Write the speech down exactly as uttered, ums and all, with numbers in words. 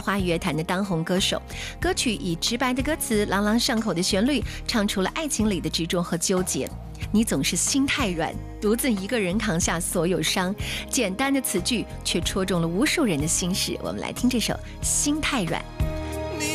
华语乐坛的当红歌手。歌曲以直白的歌词、朗朗上口的旋律，唱出了爱情里的执着和纠结。你总是心太软，独自一个人扛下所有伤。简单的词句却戳中了无数人的心事。我们来听这首《心太软》。